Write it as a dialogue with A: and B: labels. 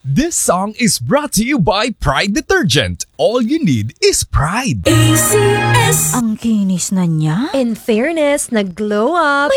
A: This song is brought to you by Pride Detergent. All you need is pride.
B: ACS.
C: Ang kinis na niya.
B: In fairness, nag-glow up.